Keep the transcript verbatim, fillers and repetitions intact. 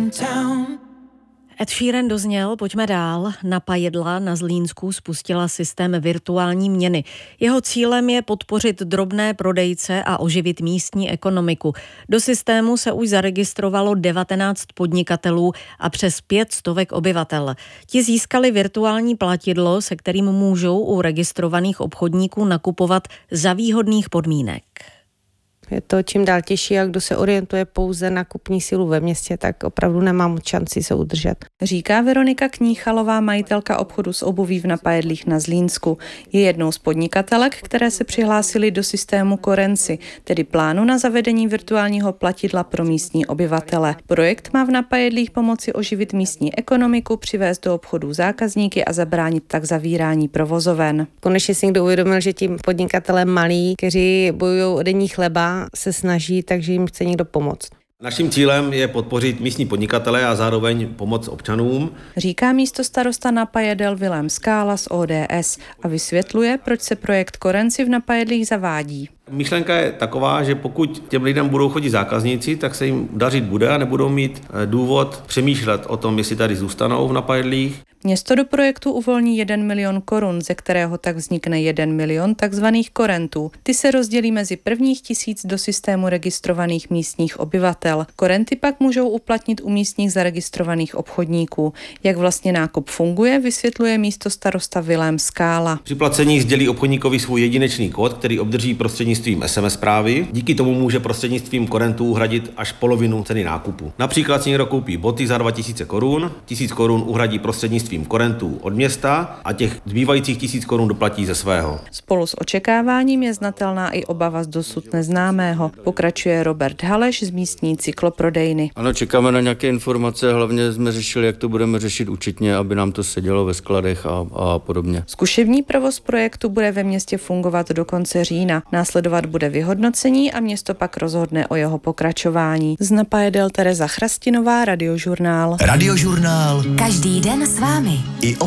town. Ed Sheeran dozněl, pojďme dál. Napajedla na Zlínsku spustila systém virtuální měny. Jeho cílem je podpořit drobné prodejce a oživit místní ekonomiku. Do systému se už zaregistrovalo devatenáct podnikatelů a přes pět stovek obyvatel. Ti získali virtuální platidlo, se kterým můžou u registrovaných obchodníků nakupovat za výhodných podmínek. Je to čím dál těžší a kdo se orientuje pouze na kupní sílu ve městě, tak opravdu nemám šanci se udržet. Říká Veronika Kníchalová, majitelka obchodu s obuví v Napajedlích na Zlínsku. Je jednou z podnikatelek, které se přihlásily do systému Korenci, tedy plánu na zavedení virtuálního platidla pro místní obyvatele. Projekt má v Napajedlích pomoci oživit místní ekonomiku, přivést do obchodů zákazníky a zabránit tak zavírání provozoven. Konečně si někdo uvědomil, že tím podnikatelé malí, kteří bojují o denní chleba, se snaží, takže jim chce někdo pomoct. Naším cílem je podpořit místní podnikatele a zároveň pomoct občanům. Říká místostarosta Napajedel Vilém Skála z O D S a vysvětluje, proč se projekt Korenci v Napajedlích zavádí. Myšlenka je taková, že pokud těm lidem budou chodit zákazníci, tak se jim dařit bude a nebudou mít důvod přemýšlet o tom, jestli tady zůstanou v Napajedlích. Město do projektu uvolní jeden milion korun, ze kterého tak vznikne jeden milion takzvaných korentů. Ty se rozdělí mezi prvních tisíc do systému registrovaných místních obyvatel. Korenty pak můžou uplatnit u místních zaregistrovaných obchodníků. Jak vlastně nákup funguje, vysvětluje místostarosta Vilém Skála. Při placení sdělí obchodníkovi svůj jedinečný kód, který obdrží prostřednictvím es em es zprávy. Díky tomu může prostřednictvím korentů hradit až polovinu ceny nákupu. Například si někdo koupí boty za dva tisíce korun, tisíc korun uhradí prostřednictvím korentů od města a těch zbývajících tisíc korun doplatí ze svého. Spolu s očekáváním je znatelná i obava z dosud neznámého, pokračuje Robert Haleš z místní cykloprodejny. Ano, čekáme na nějaké informace, hlavně jsme řešili, jak to budeme řešit účetně, aby nám to sedělo ve skladech a, a podobně. Zkušební provoz projektu bude ve městě fungovat do konce října. Následovat bude vyhodnocení a město pak rozhodne o jeho pokračování. Z Napajedel Tereza Chrastinová, Radiožurnál. Radiožurnál. Každý den s vámi. I o